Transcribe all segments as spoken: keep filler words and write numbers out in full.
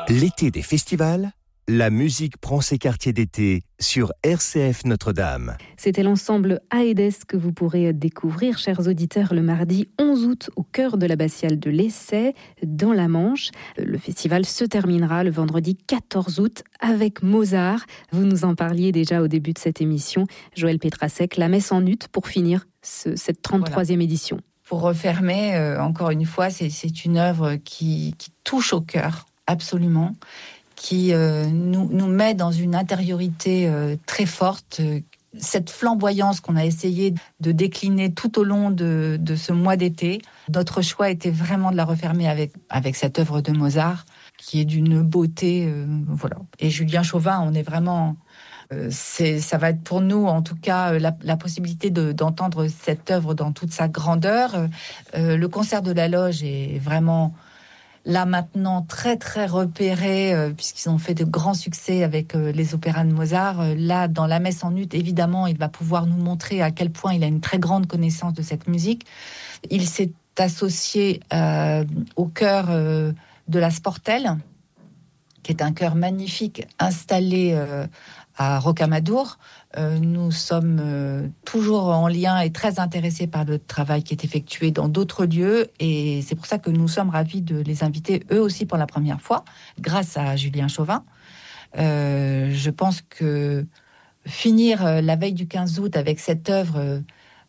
L'été des festivals, la musique prend ses quartiers d'été sur R C F Notre-Dame. C'était l'ensemble Aedes que vous pourrez découvrir, chers auditeurs, le mardi onze août au cœur de l'abbatiale de l'Essai, dans la Manche. Le festival se terminera le vendredi quatorze août avec Mozart. Vous nous en parliez déjà au début de cette émission. Joël Petrasek, la messe en ut pour finir ce, cette trente-troisième voilà. édition. Pour refermer, euh, encore une fois, c'est, c'est une œuvre qui, qui touche au cœur, absolument, qui euh, nous, nous met dans une intériorité euh, très forte. Euh, cette flamboyance qu'on a essayé de décliner tout au long de, de ce mois d'été, notre choix était vraiment de la refermer avec, avec cette œuvre de Mozart, qui est d'une beauté, euh, voilà. Et Julien Chauvin, on est vraiment... Euh, c'est, ça va être pour nous, en tout cas, la, la possibilité de, d'entendre cette œuvre dans toute sa grandeur. Euh, le concert de la Loge est vraiment... là maintenant très très repéré euh, puisqu'ils ont fait de grands succès avec euh, les opéras de Mozart. Euh, là, dans la messe en ut, évidemment, il va pouvoir nous montrer à quel point il a une très grande connaissance de cette musique. Il s'est associé euh, au chœur euh, de la Sportelle, qui est un chœur magnifique installé euh, à Rocamadour. Euh, nous sommes euh, toujours en lien et très intéressés par le travail qui est effectué dans d'autres lieux, et c'est pour ça que nous sommes ravis de les inviter eux aussi pour la première fois, grâce à Julien Chauvin. Euh, je pense que finir euh, la veille du quinze août avec cette œuvre euh,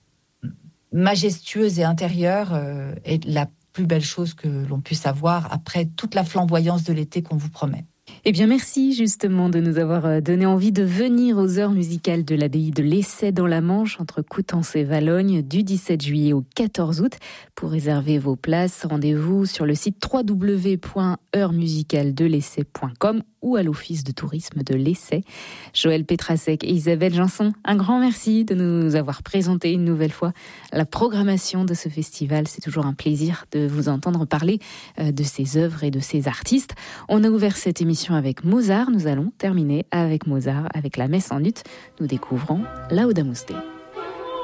majestueuse et intérieure euh, est la plus belle chose que l'on puisse avoir après toute la flamboyance de l'été qu'on vous promet. Eh bien, merci justement de nous avoir donné envie de venir aux heures musicales de l'abbaye de l'Essai dans la Manche, entre Coutances et Valognes, du dix-sept juillet au quatorze août. Pour réserver vos places, rendez-vous sur le site w w w point heures musicales de l'essai point com ou à l'office de tourisme de l'Essai. Joël Petrasek et Isabelle Janson, un grand merci de nous avoir présenté une nouvelle fois la programmation de ce festival. C'est toujours un plaisir de vous entendre parler de ces œuvres et de ces artistes. On a ouvert cette émission avec Mozart. Nous allons terminer avec Mozart, avec la messe en ut. Nous découvrons Laudamus Dei.